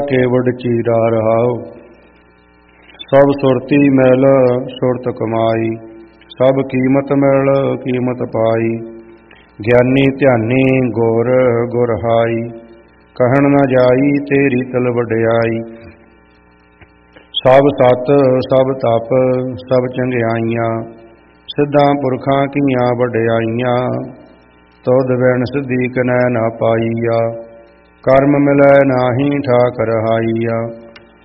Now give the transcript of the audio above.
ਕੇਵਡ ਚੀਰਾ ਰਹਾਉ। ਸਭ ਸੁਰਤੀ ਮੈਲ ਸੁਰਤ ਕਮਾਈ, ਸਭ ਕੀਮਤ ਮੈਲ ਕੀਮਤ ਪਾਈ। ਗਿਆਨੀ ਧਿਆਨੀ ਗੁਰ ਗੁਰ ਹਾਈ, ਕਹਿਣ ਨਾ ਜਾਈ ਤੇਰੀ ਤਲ ਵਡਿਆਈ। ਸਭ ਸਤ ਸਭ ਤਪ ਸਭ ਚੰਗਿਆਈਆਂ, ਸਿੱਧਾਂ ਪੁਰਖਾਂ ਕੀਆਂ ਵਡਿਆਈਆਂ। ਤੁਧ ਬਿਨ ਸਿੱਧੀ ਕਨੈ ਨਾ ਪਾਈਆ, ਕਰਮ ਮਿਲੈ ਨਾਹੀ ਠਾਕ ਰਹਾਈਆ।